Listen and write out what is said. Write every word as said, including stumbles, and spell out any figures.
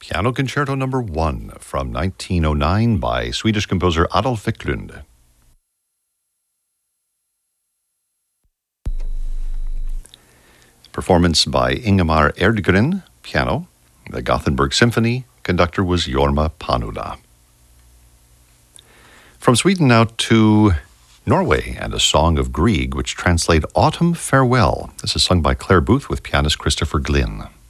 Piano Concerto Number One from nineteen oh nine by Swedish composer Adolf Wiklund. Performance by Ingemar Erdgren, piano. The Gothenburg Symphony, conductor was Jorma Panula. From Sweden now to Norway and a song of Grieg, which translate Autumn Farewell. This is sung by Claire Booth with pianist Christopher Glynn.